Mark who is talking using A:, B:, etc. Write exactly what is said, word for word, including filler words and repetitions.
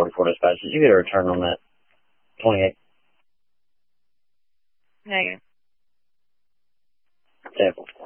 A: forty-four dispatch. Did you get a return on that twenty-eight?
B: Negative.
A: Sample.